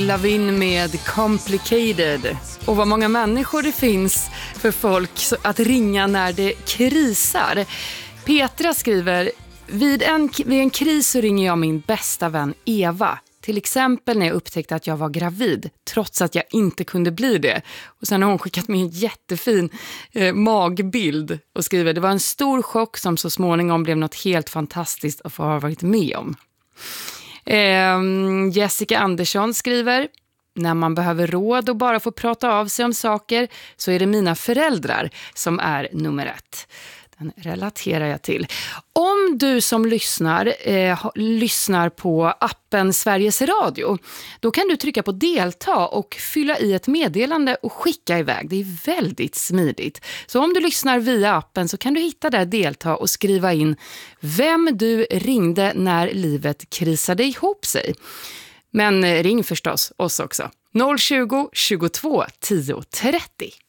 Avril Lavigne med Complicated. Och vad många människor det finns för folk att ringa när det krisar. Petra skriver: vid en kris så ringer jag min bästa vän Eva. Till exempel när jag upptäckte att jag var gravid, trots att jag inte kunde bli det. Och sen har hon skickat mig en jättefin magbild och skriver: det var en stor chock som så småningom blev något helt fantastiskt att få ha varit med om. Jessica Andersson skriver: när man behöver råd och bara få prata av sig om saker så är det mina föräldrar som är nummer 1. Den relaterar jag till. Om du som lyssnar på appen Sveriges Radio, då kan du trycka på delta och fylla i ett meddelande och skicka iväg. Det är väldigt smidigt. Så om du lyssnar via appen så kan du hitta där delta och skriva in vem du ringde när livet krisade ihop sig. Men ring förstås oss också. 020 22 10 30.